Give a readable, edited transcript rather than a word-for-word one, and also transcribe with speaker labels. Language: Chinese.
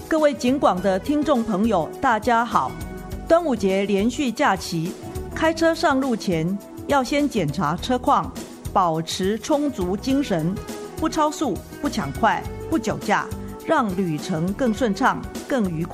Speaker 1: 各位警广的听众朋友，大家好！端午节连续假期，开车上路前要先检查车况，保持充足精神，不超速、不抢快、不酒驾，让旅程更顺畅、更愉快。